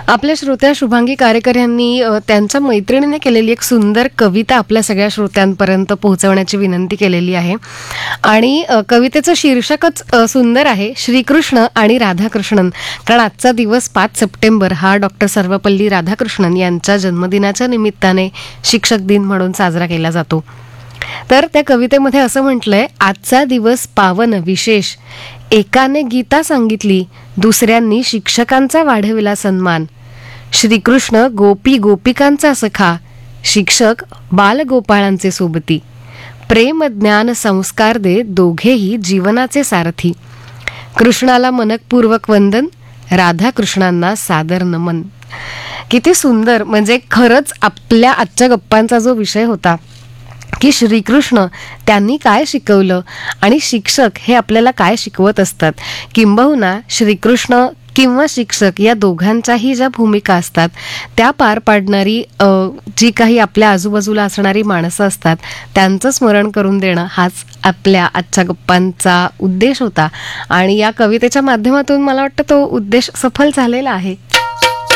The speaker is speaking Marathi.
आपल्या श्रोत्या शुभांगी कारेकर यांनी त्यांच्या मैत्रिणीने केलेली एक सुंदर कविता आपल्या सगळ्या श्रोत्यांपर्यंत पोहोचवण्याची विनंती केलेली आहे. आणि कवितेचं शीर्षकच सुंदर आहे, श्रीकृष्ण आणि राधाकृष्णन. कारण आजचा दिवस 5 सप्टेंबर हा डॉक्टर सर्वपल्ली राधाकृष्णन यांच्या जन्मदिनाच्या निमित्ताने शिक्षक दिन म्हणून साजरा केला जातो. तर त्या कवितेमध्ये असं म्हटलंय, आजचा दिवस पावन विशेष, एकाने गीता सांगितली, दुसऱ्यांनी शिक्षकांचा वाढविला सन्मान. श्रीकृष्ण गोपी गोपिकांचा सखा, शिक्षक बालगोपाळांचे सोबती. प्रेम ज्ञान संस्कार दे, दोघेही जीवनाचे सारथी. कृष्णाला मनपूर्वक वंदन, राधाकृष्णांना सादर नमन. किती सुंदर. म्हणजे खरंच आपल्या आजच्या गप्पांचा जो विषय होता की श्रीकृष्ण त्यांनी काय शिकवलं आणि शिक्षक हे आपल्याला काय शिकवत असतात, किंबहुना श्रीकृष्ण किंवा शिक्षक या दोघांच्याही ज्या भूमिका असतात त्या पार पाडणारी जी काही आपल्या आजूबाजूला असणारी माणसं असतात त्यांचं स्मरण करून देणं हाच आपल्या आजच्या गप्पांचा उद्देश होता. आणि या कवितेच्या माध्यमातून मला वाटतं तो उद्देश सफल झालेला आहे.